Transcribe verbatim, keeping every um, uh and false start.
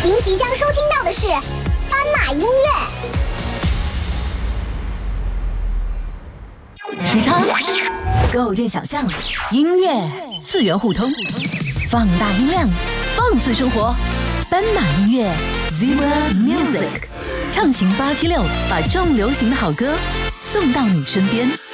您即将收听到的是斑马音乐。 时差，构建想象，音乐次元互通，放大音量，放肆生活。斑马音乐 Zebra Music， 畅行八七六，把重流行的好歌送到你身边。